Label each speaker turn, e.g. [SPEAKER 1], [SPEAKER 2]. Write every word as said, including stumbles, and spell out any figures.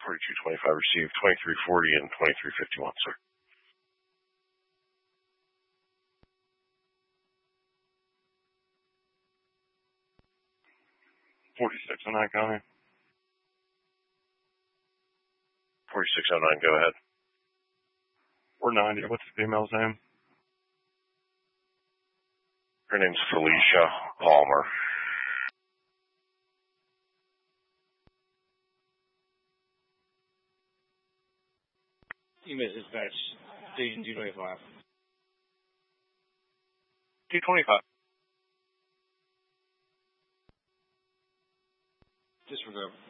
[SPEAKER 1] forty-two twenty-five received, twenty-three forty and twenty-three fifty-one, sir. forty-six oh nine, go ahead. forty-six oh nine, go ahead. four ninety, what's the female's name? Her name's Felicia Palmer.
[SPEAKER 2] You missed dispatch. Station two twenty-five.
[SPEAKER 1] two twenty-five.
[SPEAKER 2] Disregard.